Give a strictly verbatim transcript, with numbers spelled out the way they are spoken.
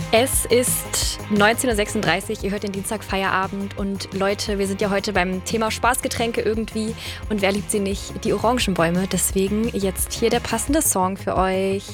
Es ist neunzehn Uhr sechsunddreißig, ihr hört den Dienstag Feierabend und Leute, wir sind ja heute beim Thema Spaßgetränke irgendwie und wer liebt sie nicht? Die Orangenbäume, deswegen jetzt hier der passende Song für euch.